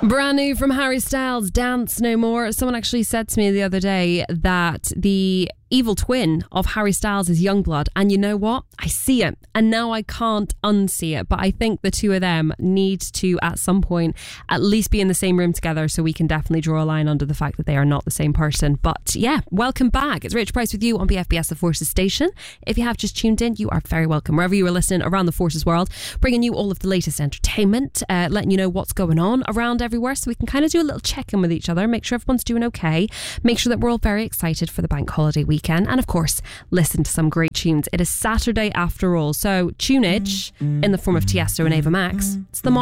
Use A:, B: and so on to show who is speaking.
A: Brand new from Harry Styles, Dance No More. Someone actually said to me the other day that the evil twin of Harry Styles is Youngblood, and you know what? I see it, and now I can't unsee it. But I think the two of them need to, at some point, at least be in the same room together, so we can definitely draw a line under the fact that they are not the same person. But yeah, welcome back. It's Rachel Price with you on BFBS The Forces Station. If you have just tuned in, you are very welcome. Wherever you are listening around the Forces world, bringing you all of the latest entertainment, letting you know what's going on around everywhere, so we can kind of do a little check-in with each other, make sure everyone's doing okay, make sure that we're all very excited for the bank holiday weekend, and of course listen to some great tunes. It is Saturday after all, so tunage in the form of Tiesto and Ava Max. It's the